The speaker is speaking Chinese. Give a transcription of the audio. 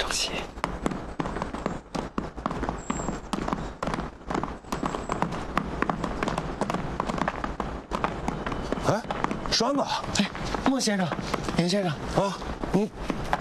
了不起。 哎，栓子！ 哎，莫先生，严先生啊，